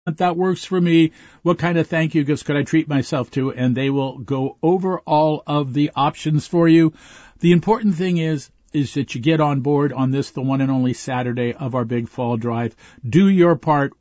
That works for me. What kind of thank you gifts could I treat myself to? And they will go over all of the options for you. The important thing is that you get on board on this, the one and only Saturday of our big fall drive. Do your part.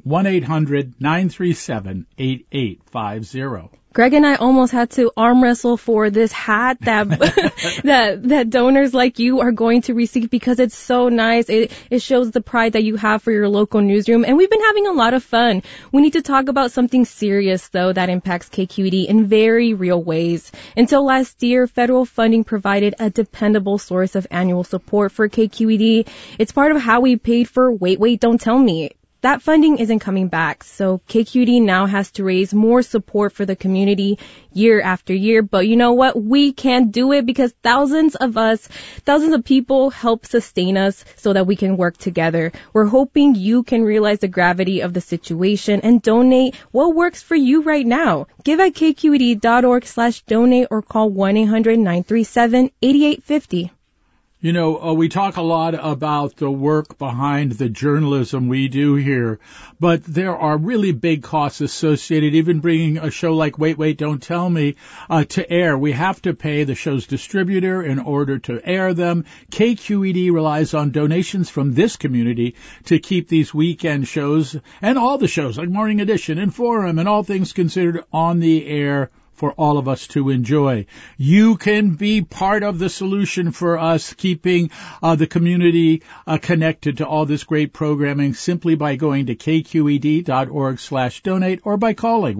1-800-937-8850. Greg and I almost had to arm wrestle for this hat that that donors like you are going to receive because it's so nice. It shows the pride that you have for your local newsroom, and we've been having a lot of fun. We need to talk about something serious, though, that impacts KQED in very real ways. Until last year, federal funding provided a dependable source of annual support for KQED. It's part of how we paid for Wait, Don't Tell Me. That funding isn't coming back, so KQED now has to raise more support for the community year after year. But you know what? We can't do it because thousands of people help sustain us so that we can work together. We're hoping you can realize the gravity of the situation and donate what works for you right now. Give at kqed.org/donate or call 1-800-937-8850. You know, we talk a lot about the work behind the journalism we do here, but there are really big costs associated, even bringing a show like Wait, Don't Tell Me to air. We have to pay the show's distributor in order to air them. KQED relies on donations from this community to keep these weekend shows and all the shows like Morning Edition and Forum and All Things Considered on the air for all of us to enjoy. You can be part of the solution for us keeping the community connected to all this great programming simply by going to kqed.org/donate or by calling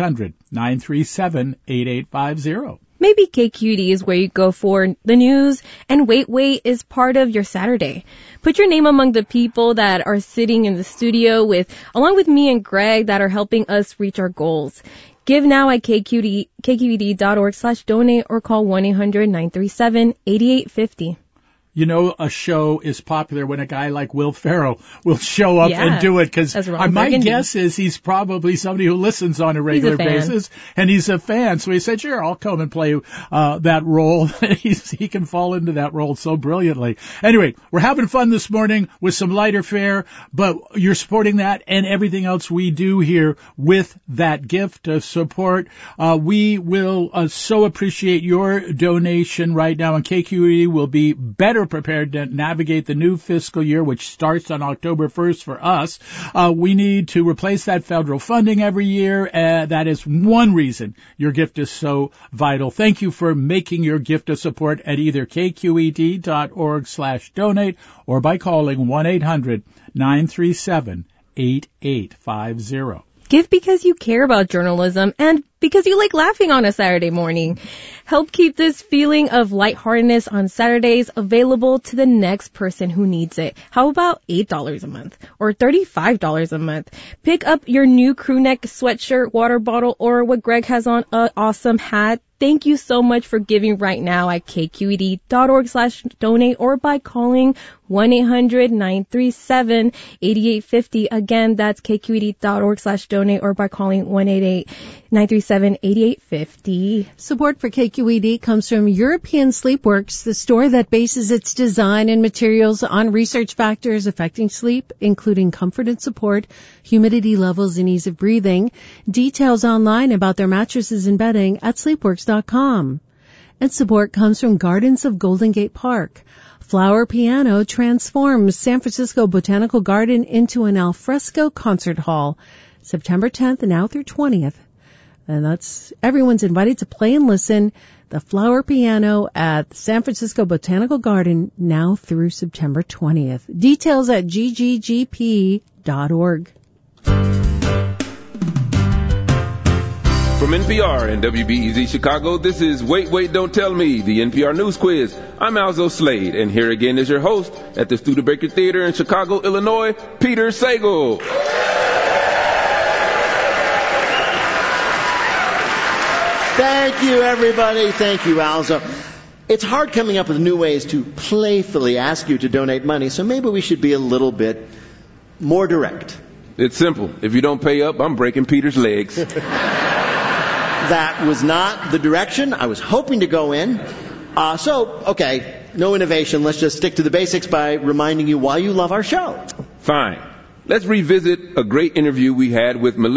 1-800-937-8850. Maybe KQED is where you go for the news, and Wait is part of your Saturday. Put your name among the people that are sitting in the studio along with me and Greg that are helping us reach our goals. Give now at kqed.org/donate or call 1-800-937-8850. You know, a show is popular when a guy like Will Ferrell will show up and do it, because my guess is he's probably somebody who listens on a regular basis, and he's a fan. So he said, sure, I'll come and play that role. He can fall into that role so brilliantly. Anyway, we're having fun this morning with some lighter fare, but you're supporting that and everything else we do here with that gift of support. We will so appreciate your donation right now, and KQED will be better prepared to navigate the new fiscal year, which starts on October 1st for us. We need to replace that federal funding every year. That is one reason your gift is so vital. Thank you for making your gift of support at either kqed.org/donate or by calling 1-800-937-8850. Give because you care about journalism and because you like laughing on a Saturday morning. Help keep this feeling of lightheartedness on Saturdays available to the next person who needs it. How about $8 a month or $35 a month? Pick up your new crew neck sweatshirt, water bottle, or what Greg has on, an awesome hat. Thank you so much for giving right now at kqed.org/donate or by calling 1-800-937-8850. Again, that's kqed.org/donate or by calling 1-888-937-8850. Support for KQED comes from European Sleepworks, the store that bases its design and materials on research factors affecting sleep, including comfort and support, humidity levels, and ease of breathing. Details online about their mattresses and bedding at sleepworks.com. And support comes from Gardens of Golden Gate Park. Flower Piano transforms San Francisco Botanical Garden into an alfresco concert hall. September 10th now through 20th. And everyone's invited to play and listen. The Flower Piano at San Francisco Botanical Garden now through September 20th. Details at gggp.org. From NPR and WBEZ Chicago, this is Wait, Don't Tell Me, the NPR News Quiz. I'm Alzo Slade, and here again is your host at the Studebaker Theater in Chicago, Illinois, Peter Sagal. Thank you, everybody. Thank you, Alzo. It's hard coming up with new ways to playfully ask you to donate money, so maybe we should be a little bit more direct. It's simple. If you don't pay up, I'm breaking Peter's legs. That was not the direction I was hoping to go in. Okay, no innovation. Let's just stick to the basics by reminding you why you love our show. Fine. Let's revisit a great interview we had with Melissa